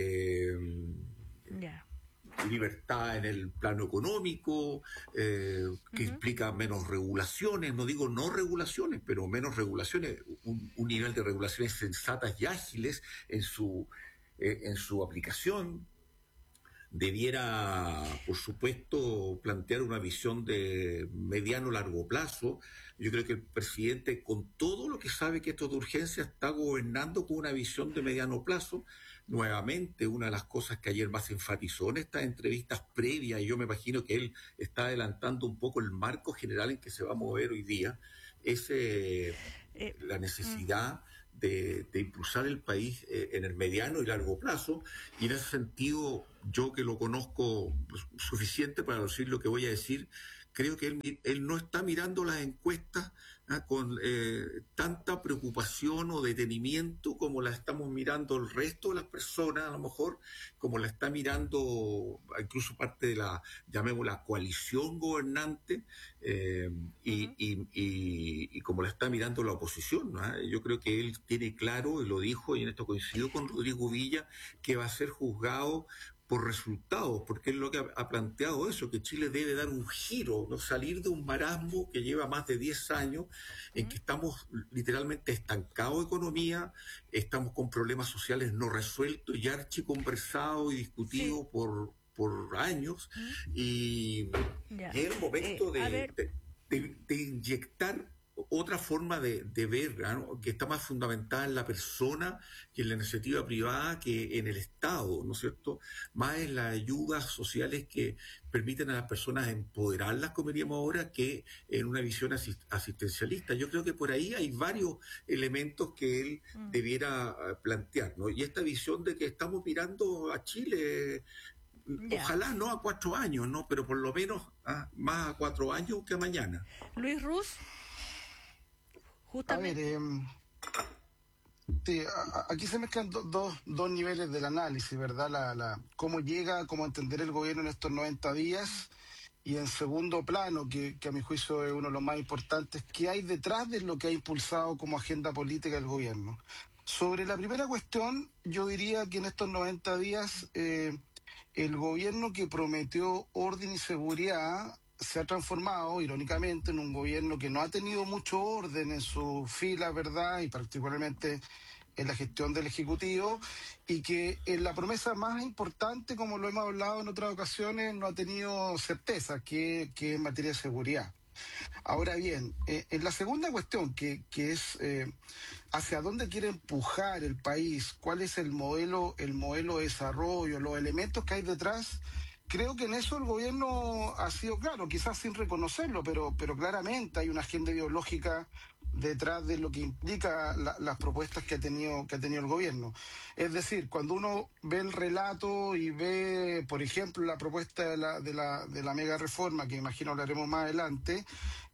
Libertad en el plano económico, que implica menos regulaciones, no digo no regulaciones, pero menos regulaciones, un nivel de regulaciones sensatas y ágiles en su aplicación. debiera, por supuesto, plantear una visión de mediano-largo plazo. Yo creo que el presidente, con todo lo que sabe que esto es de urgencia, está gobernando con una visión de mediano plazo. Nuevamente, una de las cosas que ayer más enfatizó en estas entrevistas previas, y yo me imagino que él está adelantando un poco el marco general en que se va a mover hoy día, es la necesidad de impulsar el país en el mediano y largo plazo, y en ese sentido, yo que lo conozco suficiente para decir lo que voy a decir, creo que él no está mirando las encuestas con tanta preocupación o detenimiento como la estamos mirando el resto de las personas, a lo mejor, como la está mirando incluso parte de la, llamémosla, coalición gobernante, y como la está mirando la oposición, ¿no? Yo creo que él tiene claro, y lo dijo, y en esto coincido con Rodrigo Villa, que va a ser juzgado por resultados, porque es lo que ha planteado eso, que Chile debe dar un giro, no salir de un marasmo que lleva más de 10 años, en que estamos literalmente estancados de economía, estamos con problemas sociales no resueltos y archiconversados y discutidos por años, y es el momento de inyectar otra forma de ver, ¿no? Que está más fundamentada en la persona que en la iniciativa privada, que en el Estado, ¿no es cierto? Más en las ayudas sociales que permiten a las personas empoderarlas, como diríamos ahora, que en una visión asistencialista. Yo creo que por ahí hay varios elementos que él debiera plantear, ¿no? Y esta visión de que estamos mirando a Chile, ojalá no a 4 años, ¿no? Pero por lo menos más a 4 años que a mañana. Luis Ruz. Justamente. A ver, sí, aquí se mezclan dos niveles del análisis, ¿verdad? Cómo cómo entender el gobierno en estos 90 días, y en segundo plano, que a mi juicio es uno de los más importantes, ¿qué hay detrás de lo que ha impulsado como agenda política el gobierno? Sobre la primera cuestión, yo diría que en estos 90 días el gobierno que prometió orden y seguridad se ha transformado, irónicamente, en un gobierno que no ha tenido mucho orden en su fila, ¿verdad? Y particularmente en la gestión del Ejecutivo, y que en la promesa más importante, como lo hemos hablado en otras ocasiones, no ha tenido certeza, que es en materia de seguridad. Ahora bien, en la segunda cuestión, que es hacia dónde quiere empujar el país, cuál es el modelo de desarrollo, los elementos que hay detrás. Creo que en eso el gobierno ha sido claro, quizás sin reconocerlo, pero claramente hay una agenda ideológica detrás de lo que implica las propuestas que ha tenido el gobierno. Es decir, cuando uno ve el relato y ve, por ejemplo, la propuesta de la mega reforma, que imagino hablaremos más adelante,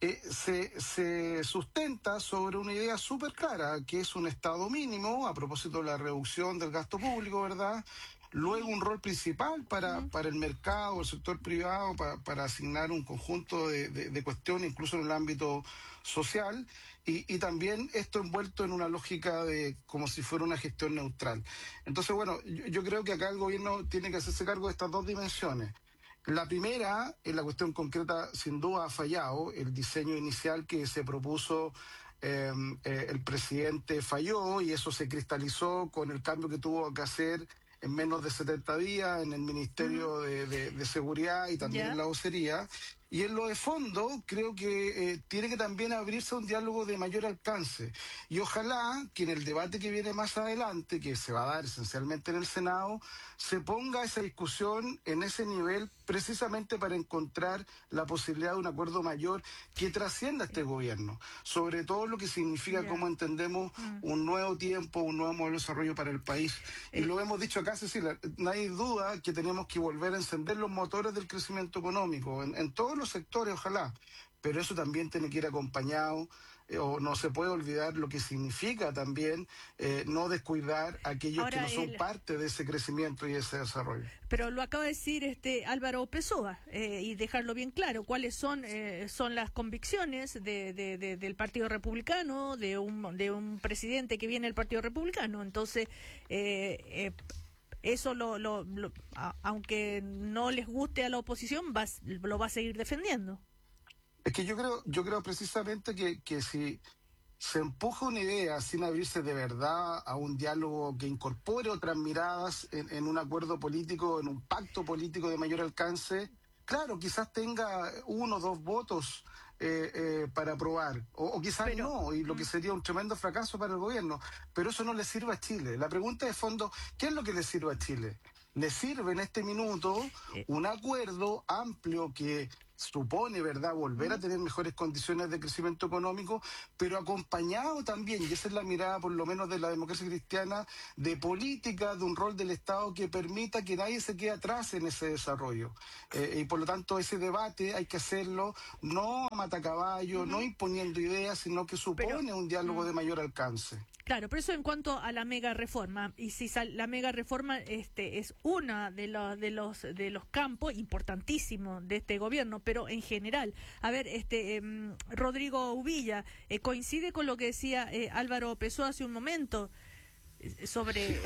se sustenta sobre una idea súper clara, que es un Estado mínimo, a propósito de la reducción del gasto público, ¿verdad? Luego un rol principal para el mercado, el sector privado, para asignar un conjunto de cuestiones, incluso en el ámbito social, y también esto envuelto en una lógica de como si fuera una gestión neutral. Entonces, bueno, yo creo que acá el gobierno tiene que hacerse cargo de estas dos dimensiones. La primera, en la cuestión concreta, sin duda ha fallado. El diseño inicial que se propuso el presidente falló, y eso se cristalizó con el cambio que tuvo que hacer en menos de 70 días en el Ministerio de Seguridad y también en la vocería. Y en lo de fondo, creo que tiene que también abrirse un diálogo de mayor alcance. Y ojalá que en el debate que viene más adelante, que se va a dar esencialmente en el Senado, se ponga esa discusión en ese nivel, precisamente para encontrar la posibilidad de un acuerdo mayor que trascienda este gobierno. Sobre todo lo que significa, cómo entendemos, un nuevo tiempo, un nuevo modelo de desarrollo para el país. Y lo hemos dicho acá, Cecilia, no hay duda que tenemos que volver a encender los motores del crecimiento económico en todos los sectores, ojalá, pero eso también tiene que ir acompañado, o no se puede olvidar lo que significa también no descuidar a aquellos que no son parte de ese crecimiento y ese desarrollo. Pero lo acaba de decir Álvaro Pessoa, y dejarlo bien claro, cuáles son las convicciones del Partido Republicano, de un presidente que viene del Partido Republicano. Entonces, eso aunque no les guste a la oposición, lo va a seguir defendiendo. Es que yo creo precisamente que si se empuja una idea sin abrirse de verdad a un diálogo que incorpore otras miradas en un acuerdo político, en un pacto político de mayor alcance, claro, quizás tenga 1 o 2 votos para aprobar, o quizás no, y lo que sería un tremendo fracaso para el gobierno, pero eso no le sirve a Chile. La pregunta de fondo, ¿qué es lo que le sirve a Chile? Le sirve en este minuto un acuerdo amplio que supone, ¿verdad?, volver a tener mejores condiciones de crecimiento económico, pero acompañado también, y esa es la mirada por lo menos de la democracia cristiana, de política, de un rol del Estado que permita que nadie se quede atrás en ese desarrollo. Y por lo tanto ese debate hay que hacerlo no a matacaballo, no imponiendo ideas, sino que supone un diálogo de mayor alcance. Claro, pero eso en cuanto a la mega reforma, y si la mega reforma es una de los campos importantísimos de este gobierno, pero en general, a ver, Rodrigo Uvilla, coincide con lo que decía Álvaro Pessoa hace un momento sobre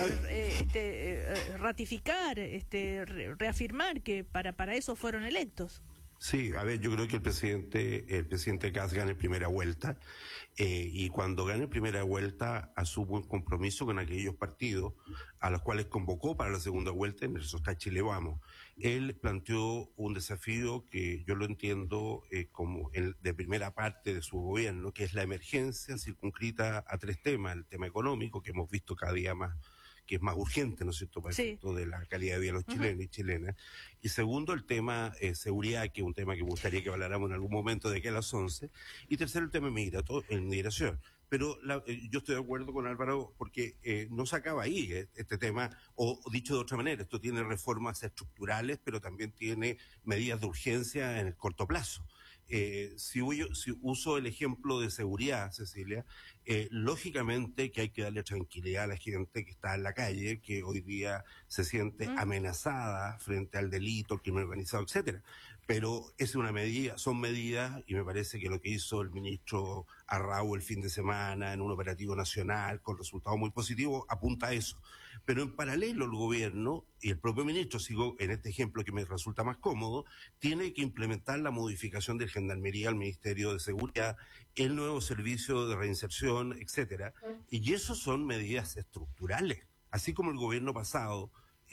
ratificar, reafirmar que para eso fueron electos. Sí, a ver, yo creo que el presidente Kast gana en primera vuelta, y cuando gana en primera vuelta asume un compromiso con aquellos partidos a los cuales convocó para la segunda vuelta, en eso está Chile Vamos. Él planteó un desafío que yo lo entiendo como el de primera parte de su gobierno, que es la emergencia circunscrita a 3 temas: el tema económico, que hemos visto cada día más, que es más urgente, ¿no es cierto?, para el efecto de la calidad de vida de los chilenos y chilenas. Y segundo, el tema seguridad, que es un tema que me gustaría que habláramos en algún momento de aquí a las 11. Y tercero, el tema migración. Pero yo estoy de acuerdo con Álvaro porque no se acaba ahí este tema, o dicho de otra manera, esto tiene reformas estructurales, pero también tiene medidas de urgencia en el corto plazo. Si uso el ejemplo de seguridad, Cecilia, lógicamente que hay que darle tranquilidad a la gente que está en la calle, que hoy día se siente amenazada frente al delito, el crimen organizado, etcétera. Pero es una medida, son medidas, y me parece que lo que hizo el ministro Arrau el fin de semana en un operativo nacional con resultados muy positivos apunta a eso. Pero en paralelo el gobierno y el propio ministro, sigo en este ejemplo que me resulta más cómodo, tiene que implementar la modificación de Gendarmería al Ministerio de Seguridad, el nuevo servicio de reinserción, etcétera. Y eso son medidas estructurales. Así como el gobierno pasado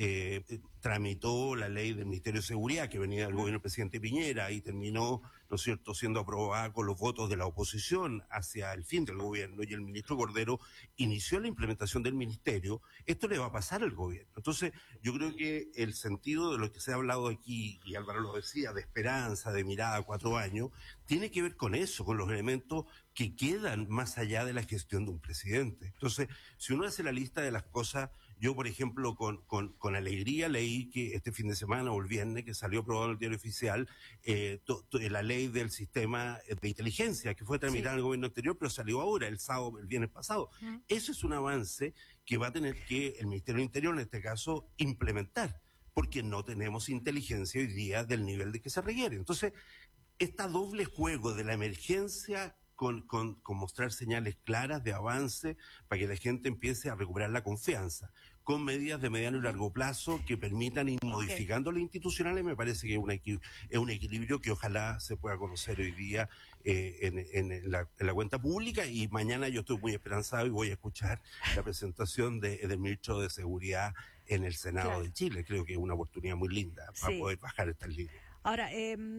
tramitó la ley del Ministerio de Seguridad que venía del gobierno del presidente Piñera y terminó, ¿no es cierto?, siendo aprobada con los votos de la oposición hacia el fin del gobierno, y el ministro Cordero inició la implementación del ministerio. Esto le va a pasar al gobierno. Entonces, yo creo que el sentido de lo que se ha hablado aquí, y Álvaro lo decía, de esperanza, de mirada a 4 años, tiene que ver con eso, con los elementos que quedan más allá de la gestión de un presidente. Entonces, si uno hace la lista de las cosas, yo, por ejemplo, con alegría leí que este fin de semana o el viernes, que salió aprobado en el Diario Oficial, la ley del sistema de inteligencia, que fue tramitada en el gobierno anterior, pero salió ahora, el viernes pasado. Eso es un avance que va a tener que el Ministerio del Interior, en este caso, implementar, porque no tenemos inteligencia hoy día del nivel de que se requiere. Entonces, este doble juego de la emergencia con mostrar señales claras de avance para que la gente empiece a recuperar la confianza, con medidas de mediano y largo plazo que permitan ir modificando las institucionales, me parece que es un equilibrio que ojalá se pueda conocer hoy día en la cuenta pública. Y mañana yo estoy muy esperanzado y voy a escuchar la presentación del ministro de Seguridad en el Senado de Chile. Creo que es una oportunidad muy linda para poder bajar estas líneas. Ahora,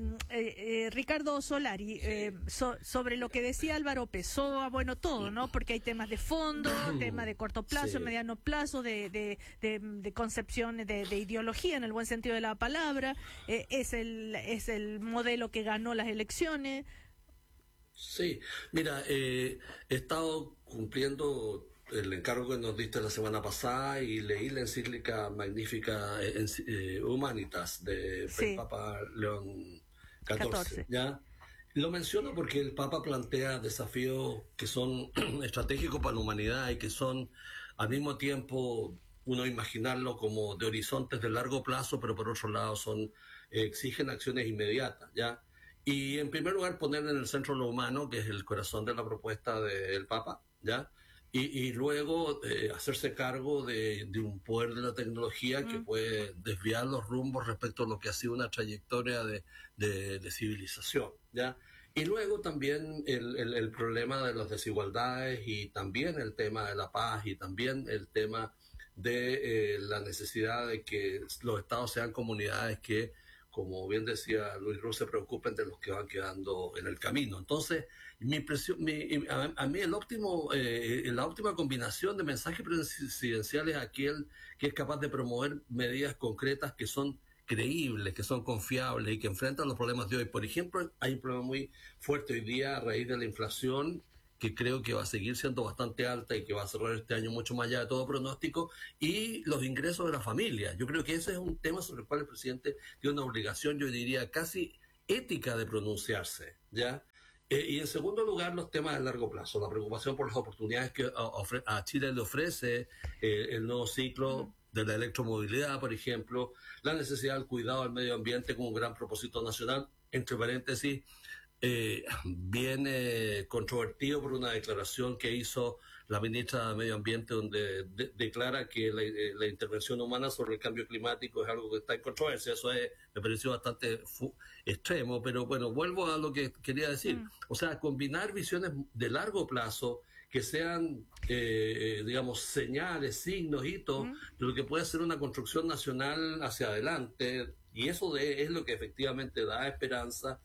Ricardo Solari, sobre lo que decía Álvaro Pessoa, bueno, todo, ¿no? Porque hay temas de fondo, temas de corto plazo, mediano plazo, de concepción de ideología en el buen sentido de la palabra. Es el modelo que ganó las elecciones. Sí, mira, he estado cumpliendo el encargo que nos diste la semana pasada y leí la encíclica magnífica Humanitas del Papa León XIV. ¿Ya? Lo menciono porque el Papa plantea desafíos que son estratégicos para la humanidad y que son al mismo tiempo, uno imaginarlo como de horizontes de largo plazo, pero por otro lado exigen acciones inmediatas, ¿ya? Y en primer lugar poner en el centro lo humano, que es el corazón de la propuesta del Papa, ¿ya? Y luego hacerse cargo de un poder de la tecnología que puede desviar los rumbos respecto a lo que ha sido una trayectoria de civilización, ¿ya? Y luego también el problema de las desigualdades y también el tema de la paz y también el tema de la necesidad de que los estados sean comunidades que, como bien decía Luis Ruz, se preocupen de los que van quedando en el camino. Entonces, a mí la óptima combinación de mensajes presidenciales es aquel que es capaz de promover medidas concretas que son creíbles, que son confiables y que enfrentan los problemas de hoy. Por ejemplo, hay un problema muy fuerte hoy día a raíz de la inflación, que creo que va a seguir siendo bastante alta y que va a cerrar este año mucho más allá de todo pronóstico, y los ingresos de la familia. Yo creo que ese es un tema sobre el cual el presidente tiene una obligación, yo diría, casi ética de pronunciarse, ¿ya? Y en segundo lugar, los temas de largo plazo, la preocupación por las oportunidades que a Chile le ofrece el nuevo ciclo de la electromovilidad, por ejemplo, la necesidad del cuidado del medio ambiente como un gran propósito nacional, entre paréntesis, viene controvertido por una declaración que hizo la ministra de Medio Ambiente, donde declara que la intervención humana sobre el cambio climático es algo que está en controversia. Eso me pareció bastante extremo, pero bueno, vuelvo a lo que quería decir. O sea, combinar visiones de largo plazo que sean, digamos, señales, signos, hitos de lo que puede ser una construcción nacional hacia adelante, y eso es lo que efectivamente da esperanza,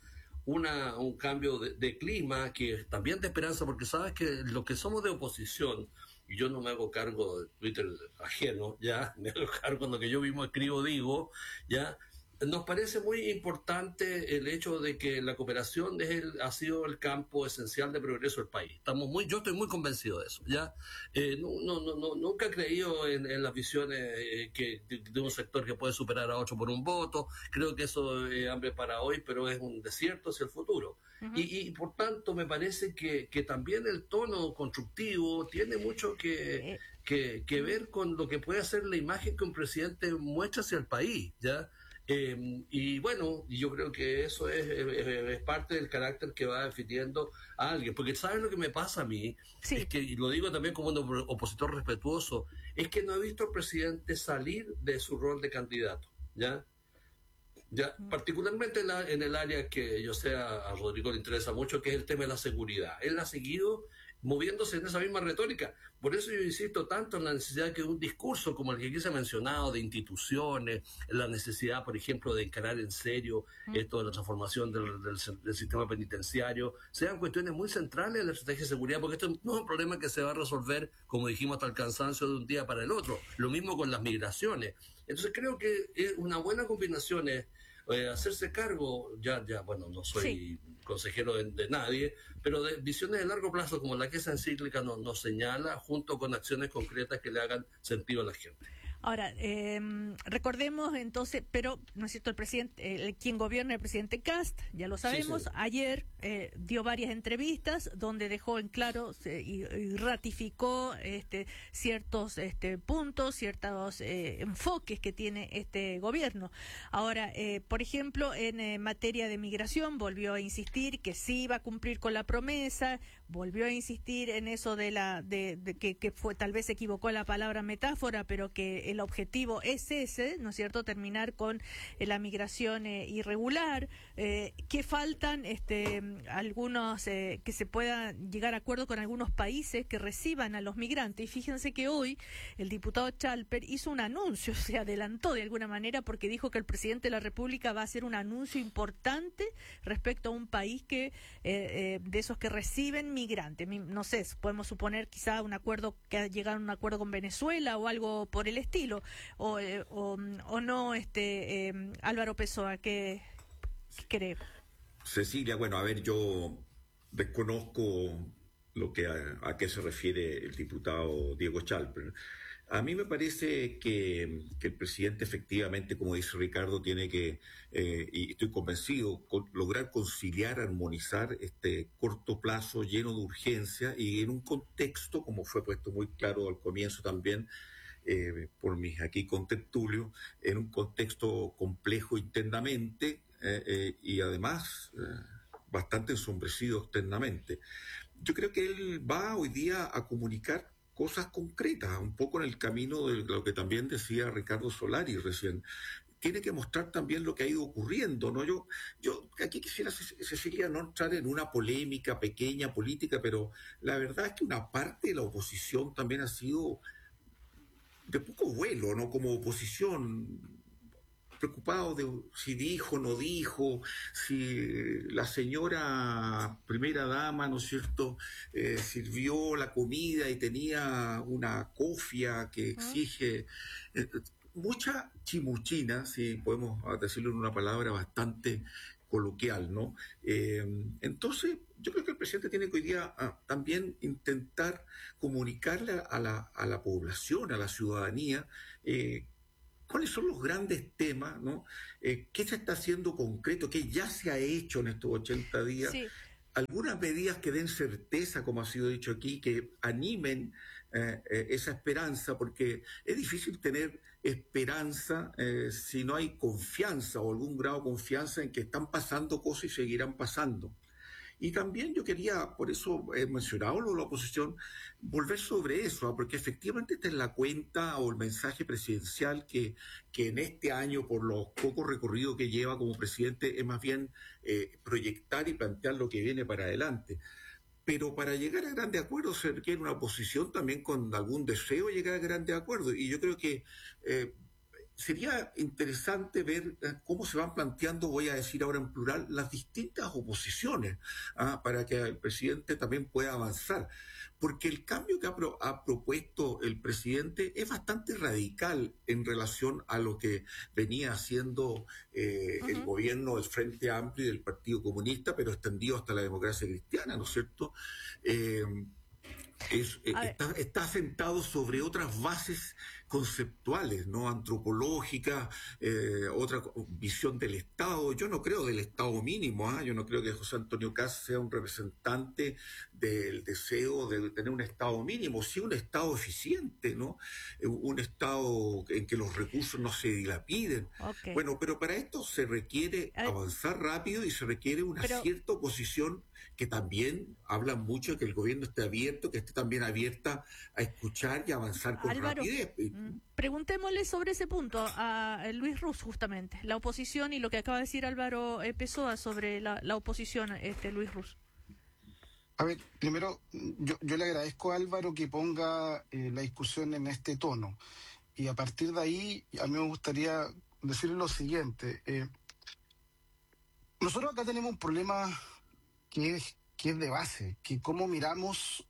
un cambio de clima, que es también de esperanza, porque sabes que los que somos de oposición, y yo no me hago cargo de Twitter ajeno, ya, me hago cargo de lo que yo mismo escribo, digo, ya, nos parece muy importante el hecho de que la cooperación ha sido el campo esencial de progreso del país. Yo estoy muy convencido de eso, ¿ya? Nunca he creído en las visiones de un sector que puede superar a otro por un voto. Creo que eso es hambre para hoy, pero es un desierto hacia el futuro. Y por tanto me parece que también el tono constructivo tiene mucho que ver con lo que puede ser la imagen que un presidente muestra hacia el país, ¿ya? Y bueno, yo creo que eso es parte del carácter que va definiendo a alguien, porque ¿sabes lo que me pasa a mí? Sí. Es que, y lo digo también como un opositor respetuoso, es que no he visto al presidente salir de su rol de candidato, ¿ya? Particularmente en el área que yo sé a Rodrigo le interesa mucho, que es el tema de la seguridad. Él ha seguido moviéndose en esa misma retórica. Por eso yo insisto tanto en la necesidad que un discurso como el que aquí se ha mencionado, de instituciones, la necesidad, por ejemplo, de encarar en serio esto de la transformación del sistema penitenciario, sean cuestiones muy centrales en la estrategia de seguridad, porque esto no es un problema que se va a resolver, como dijimos, hasta el cansancio de un día para el otro. Lo mismo con las migraciones. Entonces creo que una buena combinación es hacerse cargo, bueno, no soy consejero de nadie, pero de visiones de largo plazo como la que esa encíclica nos señala, junto con acciones concretas que le hagan sentido a la gente. Ahora, recordemos entonces, pero, ¿no es cierto?, el presidente, quien gobierna, el presidente Kast, ya lo sabemos, sí. Ayer dio varias entrevistas donde dejó en claro y ratificó ciertos puntos, ciertos enfoques que tiene este gobierno. Ahora, por ejemplo, en materia de migración, volvió a insistir que sí iba a cumplir con la promesa, volvió a insistir en eso de que fue, tal vez se equivocó la palabra metáfora, pero que el objetivo es ese, ¿no es cierto?, terminar con la migración irregular, que faltan algunos, que se pueda llegar a acuerdo con algunos países que reciban a los migrantes. Y fíjense que hoy el diputado Chalper hizo un anuncio, se adelantó de alguna manera, porque dijo que el presidente de la República va a hacer un anuncio importante respecto a un país que de esos que reciben migrantes. No sé, podemos suponer quizá un acuerdo, que llegaron a un acuerdo con Venezuela o algo por el estilo, o no, Álvaro Pessoa, ¿qué cree? Cecilia, bueno, a ver, yo desconozco a qué se refiere el diputado Diego Chalper. A mí me parece que el presidente efectivamente, como dice Ricardo, tiene que, y estoy convencido, lograr conciliar, armonizar este corto plazo lleno de urgencia y en un contexto, como fue puesto muy claro al comienzo también, por mis aquí contertulios, en un contexto complejo internamente y además bastante ensombrecido externamente. Yo creo que él va hoy día a comunicar cosas concretas, un poco en el camino de lo que también decía Ricardo Solari recién. tiene que mostrar también lo que ha ido ocurriendo, ¿no? Yo aquí quisiera, Cecilia, no entrar en una polémica pequeña política, pero la verdad es que una parte de la oposición también ha sido de poco vuelo, ¿no? Como oposición, preocupado de si dijo, no dijo, si la señora primera dama, ¿no es cierto?, sirvió la comida y tenía una cofia que exige mucha chimuchina, si podemos decirlo en una palabra bastante coloquial, ¿no? Entonces, yo creo que el presidente tiene que hoy día también intentar comunicarle a la población, a la ciudadanía, ¿cuáles son los grandes temas, ¿no? ¿Qué se está haciendo concreto? ¿Qué ya se ha hecho en estos 80 días? Sí. Algunas medidas que den certeza, como ha sido dicho aquí, que animen esa esperanza, porque es difícil tener esperanza si no hay confianza o algún grado de confianza en que están pasando cosas y seguirán pasando. Y también yo quería, por eso he mencionado lo de la oposición, volver sobre eso, porque efectivamente esta es la cuenta o el mensaje presidencial que en este año, por los pocos recorridos que lleva como presidente, es más bien proyectar y plantear lo que viene para adelante. Pero para llegar a grandes acuerdos se requiere una oposición también con algún deseo de llegar a grandes acuerdos. Y yo creo que sería interesante ver cómo se van planteando, voy a decir ahora en plural, las distintas oposiciones, para que el presidente también pueda avanzar. Porque el cambio que ha propuesto el presidente es bastante radical en relación a lo que venía haciendo el gobierno del Frente Amplio y del Partido Comunista, pero extendido hasta la democracia cristiana, ¿no es cierto? Está asentado sobre otras bases conceptuales, ¿no? Antropológicas, otra visión del Estado. Yo no creo del Estado mínimo, yo no creo que José Antonio Kast sea un representante del deseo de tener un Estado mínimo, sí un Estado eficiente, ¿no? Un Estado en que los recursos no se dilapiden. Okay. Bueno, pero para esto se requiere avanzar rápido y se requiere una cierta oposición que también habla mucho de que el gobierno esté abierto, que esté también abierta a escuchar y avanzar con rapidez. Preguntémosle sobre ese punto a Luis Ruz, justamente, la oposición y lo que acaba de decir Álvaro Pessoa sobre la oposición, Luis Ruz. A ver, primero, yo le agradezco a Álvaro que ponga la discusión en este tono. Y a partir de ahí, a mí me gustaría decirle lo siguiente. Nosotros acá tenemos un problema que es de base, que cómo miramos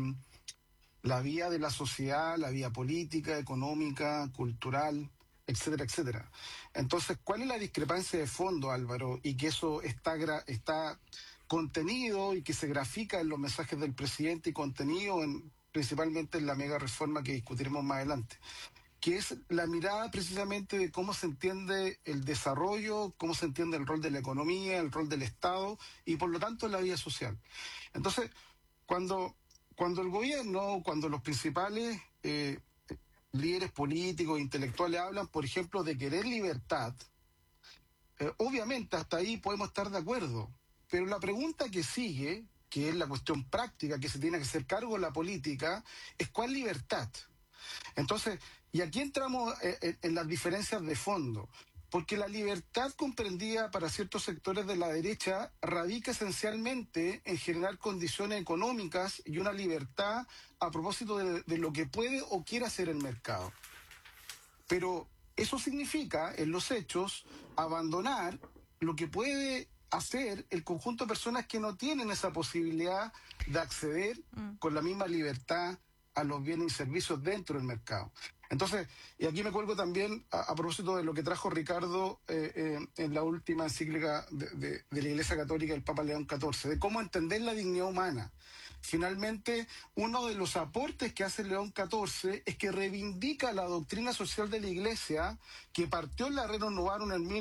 la vía de la sociedad, la vía política, económica, cultural, etcétera, etcétera. Entonces, ¿cuál es la discrepancia de fondo, Álvaro? Y que eso está contenido y que se grafica en los mensajes del presidente y contenido principalmente en la mega reforma que discutiremos más adelante, que es la mirada precisamente de cómo se entiende el desarrollo, cómo se entiende el rol de la economía, el rol del Estado y por lo tanto la vida social. Entonces, cuando el gobierno, cuando los principales líderes políticos, intelectuales hablan, por ejemplo, de querer libertad, obviamente hasta ahí podemos estar de acuerdo, pero la pregunta que sigue, que es la cuestión práctica que se tiene que hacer cargo de la política, es ¿cuál libertad? Entonces, y aquí entramos en las diferencias de fondo, porque la libertad comprendida para ciertos sectores de la derecha radica esencialmente en generar condiciones económicas y una libertad a propósito de lo que puede o quiere hacer el mercado. Pero eso significa, en los hechos, abandonar lo que puede hacer el conjunto de personas que no tienen esa posibilidad de acceder con la misma libertad a los bienes y servicios dentro del mercado. Entonces, y aquí me cuelgo también a propósito de lo que trajo Ricardo en la última encíclica de la Iglesia Católica del Papa León XIV, de cómo entender la dignidad humana. Finalmente, uno de los aportes que hace León XIV es que reivindica la doctrina social de la Iglesia que partió en la Rerum Novarum en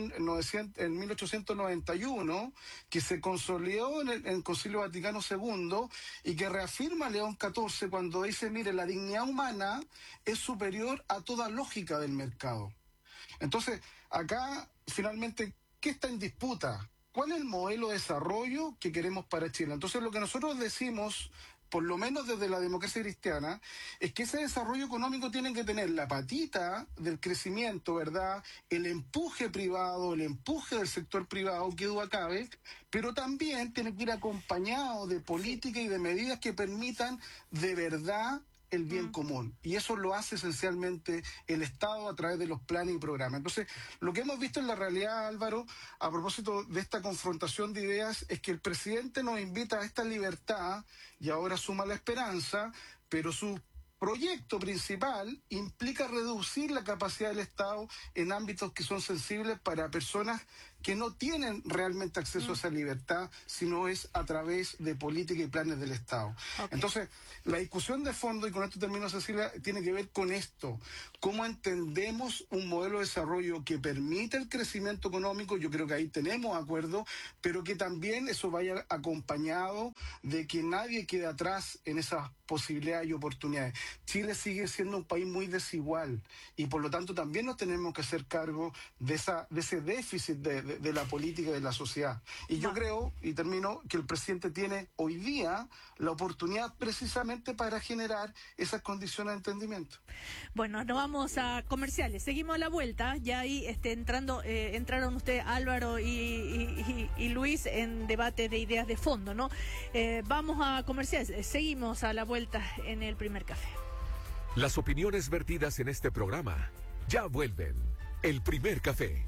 1891, que se consolidó en el Concilio Vaticano II y que reafirma León XIV cuando dice, mire, la dignidad humana es superior a toda lógica del mercado. Entonces, acá, finalmente, ¿qué está en disputa? cuál es el modelo de desarrollo que queremos para Chile. Entonces, lo que nosotros decimos, por lo menos desde la democracia cristiana, es que ese desarrollo económico tiene que tener la patita del crecimiento, ¿verdad? El empuje privado, el empuje del sector privado, que duda cabe, pero también tiene que ir acompañado de políticas y de medidas que permitan de verdad el bien común. Y eso lo hace esencialmente el Estado a través de los planes y programas. Entonces, lo que hemos visto en la realidad, Álvaro, a propósito de esta confrontación de ideas, es que el presidente nos invita a esta libertad y ahora suma la esperanza, pero su proyecto principal implica reducir la capacidad del Estado en ámbitos que son sensibles para personas que no tienen realmente acceso a esa libertad, sino es a través de política y planes del Estado. Okay. Entonces, la discusión de fondo, y con esto termino, Cecilia, tiene que ver con esto. ¿Cómo entendemos un modelo de desarrollo que permite el crecimiento económico? Yo creo que ahí tenemos acuerdo, pero que también eso vaya acompañado de que nadie quede atrás en esas posibilidades y oportunidades. Chile sigue siendo un país muy desigual y por lo tanto también nos tenemos que hacer cargo de ese déficit de la política y de la sociedad. Y yo creo, y termino, que el presidente tiene hoy día la oportunidad precisamente para generar esas condiciones de entendimiento. Bueno, nos vamos a comerciales. Seguimos a la vuelta. Ya ahí entraron usted, Álvaro y Luis, en debate de ideas de fondo, ¿no? Vamos a comerciales. Seguimos a la vuelta en el primer café. Las opiniones vertidas en este programa ya vuelven. El primer café.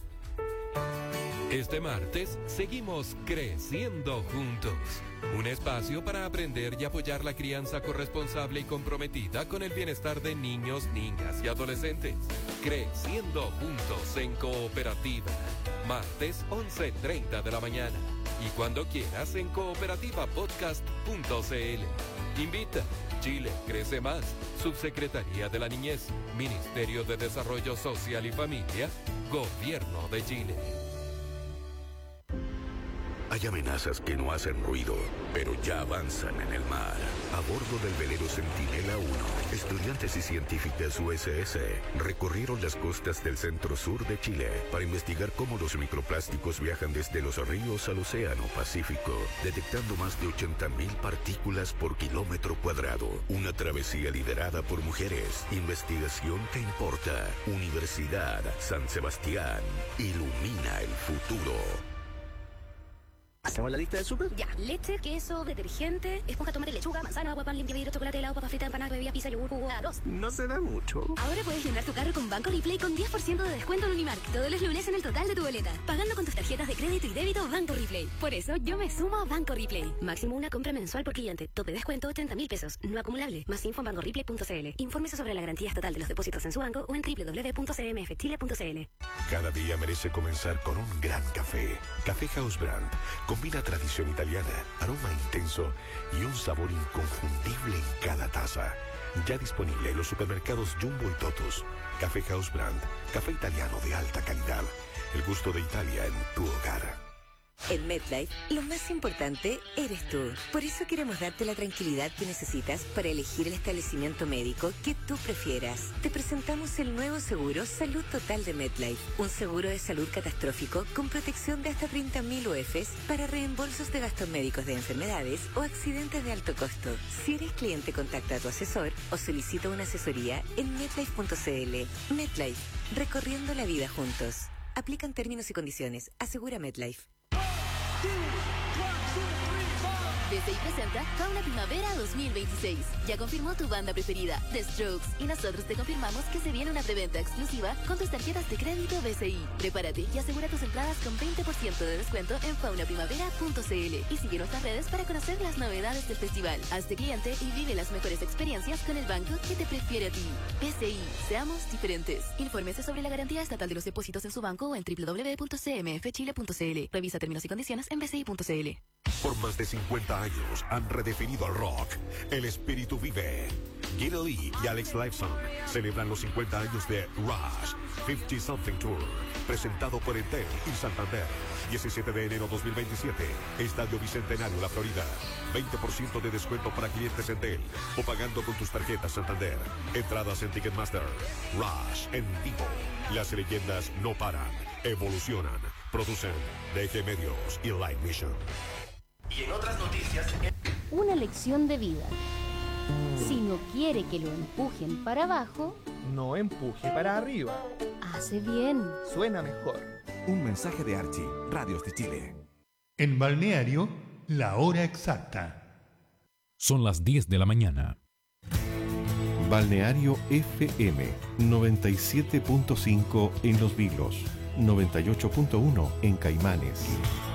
Este martes seguimos creciendo juntos. Un espacio para aprender y apoyar la crianza corresponsable y comprometida con el bienestar de niños, niñas y adolescentes. Creciendo juntos en Cooperativa. Martes 11:30 de la mañana. Y cuando quieras en cooperativapodcast.cl. Invita. Chile crece más. Subsecretaría de la Niñez. Ministerio de Desarrollo Social y Familia. Gobierno de Chile. Hay amenazas que no hacen ruido, pero ya avanzan en el mar. A bordo del velero Centinela 1, estudiantes y científicas USS recorrieron las costas del centro-sur de Chile para investigar cómo los microplásticos viajan desde los ríos al océano Pacífico, detectando más de 80.000 partículas por kilómetro cuadrado. Una travesía liderada por mujeres. Investigación que importa. Universidad San Sebastián. Ilumina el futuro. ¿Hacemos la lista del súper? Ya, leche, queso, detergente, esponja, tomate, lechuga, manzana, agua, pan, limpia vidrio, chocolate, helado, papa frita, empanada, bebida, pizza, yogur, jugo, arroz. No se da mucho. Ahora puedes llenar tu carro con Banco Replay con 10% de descuento en Unimark todos los lunes en el total de tu boleta, pagando con tus tarjetas de crédito y débito Banco Replay. Por eso yo me sumo a Banco Replay. Máximo una compra mensual por cliente. Tope de descuento 80.000 pesos. No acumulable. Más info en bancoreplay.cl. Infórmese sobre la garantía estatal de los depósitos en su banco o en www.cmfchile.cl. Cada día merece comenzar con un gran café. Café House Brand combina tradición italiana, aroma intenso y un sabor inconfundible en cada taza. Ya disponible en los supermercados Jumbo y Totus. Café House Brand, café italiano de alta calidad. El gusto de Italia en tu hogar. En MetLife, lo más importante eres tú. Por eso queremos darte la tranquilidad que necesitas para elegir el establecimiento médico que tú prefieras. Te presentamos el nuevo seguro Salud Total de MetLife. Un seguro de salud catastrófico con protección de hasta 30.000 UFs para reembolsos de gastos médicos de enfermedades o accidentes de alto costo. Si eres cliente, contacta a tu asesor o solicita una asesoría en MetLife.cl. MetLife, recorriendo la vida juntos. Aplican términos y condiciones. Asegura MetLife. BCI presenta Fauna Primavera 2026. Ya confirmó tu banda preferida, The Strokes, y nosotros te confirmamos que se viene una preventa exclusiva con tus tarjetas de crédito BCI. Prepárate y asegura tus entradas con 20% de descuento en faunaprimavera.cl y sigue nuestras redes para conocer las novedades del festival. Hazte cliente y vive las mejores experiencias con el banco que te prefiere a ti. BCI, seamos diferentes. Infórmese sobre la garantía estatal de los depósitos en su banco o en www.cmfchile.cl. Revisa términos y condiciones en bci.cl. Por más de 50 años han redefinido el rock. El espíritu vive. Gina Lee y Alex Lifeson celebran los 50 años de Rush 50 Something Tour, presentado por Entel y Santander. 17 de enero 2027, Estadio Bicentenario, La Florida. 20% de descuento para clientes Entel o pagando con tus tarjetas Santander. Entradas en Ticketmaster. Rush en vivo. Las leyendas no paran, evolucionan. Producen DG Medios y Light Mission. Y en otras noticias... Una lección de vida. Si no quiere que lo empujen para abajo, no empuje para arriba. Hace bien. Suena mejor. Un mensaje de Archie, Radios de Chile. En Balneario, la hora exacta. Son las 10 de la mañana. Balneario FM 97.5 en Los Vilos, 98.1 en Caimanes.